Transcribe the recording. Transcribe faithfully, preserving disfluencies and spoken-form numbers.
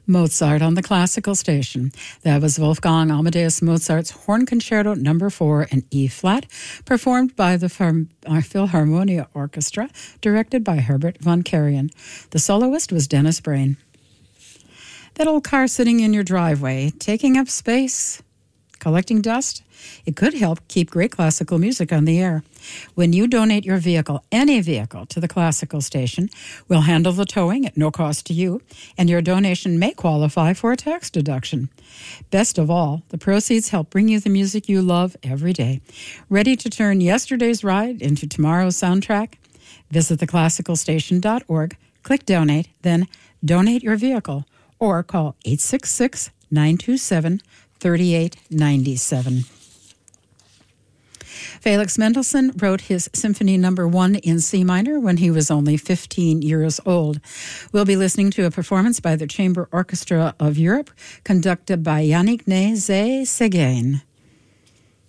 Mozart on the Classical Station. That was Wolfgang Amadeus Mozart's Horn Concerto Number four in E-flat, performed by the Philharmonia Orchestra, directed by Herbert von Karajan. The soloist was Dennis Brain. That old car sitting in your driveway, taking up space, collecting dust, it could help keep great classical music on the air. When you donate your vehicle, any vehicle, to the Classical Station, we'll handle the towing at no cost to you, and your donation may qualify for a tax deduction. Best of all, the proceeds help bring you the music you love every day. Ready to turn yesterday's ride into tomorrow's soundtrack? Visit the classical station dot org, click Donate, then Donate Your Vehicle, or call eight six six, nine two seven, three eight nine seven. Felix Mendelssohn wrote his Symphony Number One in C minor when he was only fifteen years old. We'll be listening to a performance by the Chamber Orchestra of Europe, conducted by Yannick Nézet-Séguin.